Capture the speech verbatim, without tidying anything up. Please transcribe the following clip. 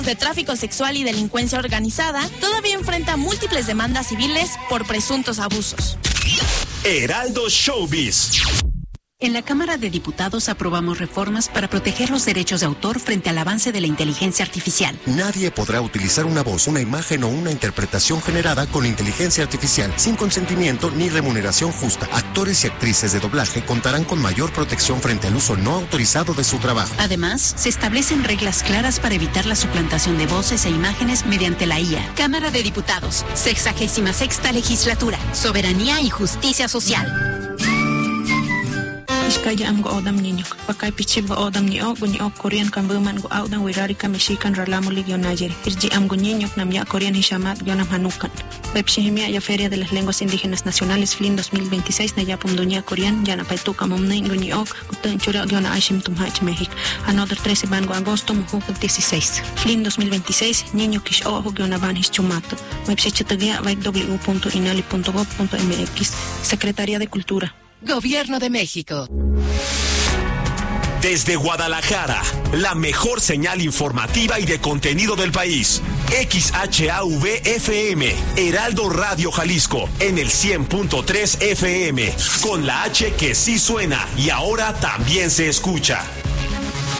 de tráfico sexual y delincuencia organizada, todavía enfrenta múltiples demandas civiles por presuntos abusos. Heraldo Showbiz. En la Cámara de Diputados aprobamos reformas para proteger los derechos de autor frente al avance de la inteligencia artificial. Nadie podrá utilizar una voz, una imagen o una interpretación generada con inteligencia artificial sin consentimiento ni remuneración justa. Actores y actrices de doblaje contarán con mayor protección frente al uso no autorizado de su trabajo. Además, se establecen reglas claras para evitar la suplantación de voces e imágenes mediante la I A. Cámara de Diputados, sexagésima sexta legislatura, soberanía y justicia social. Kaya am go odam ninyo pakai pichib go odam ni o gunyo Korean kan buman go odam wirari ka Mexican ralamo ligyo Nigeria irji am go ninyo nam ya Korean hishamat yonam hanukan bepshihimia ya Feria de las Lenguas Indígenas Nacionales F L I N dos mil veintiséis na ya pumdunia Korean ya na paituka momne gunyo guten chura yona ashim tumhach México another trece van go agosto mujuk dieciséis F L I N dos mil veintiséis niño kish o yona van hischumato website w punto inali punto gov punto m x Secretaría de Cultura. Gobierno de México. Desde Guadalajara, la mejor señal informativa y de contenido del país. X H A V F M, Heraldo Radio Jalisco, en el cien punto tres F M, con la H que sí suena y ahora también se escucha.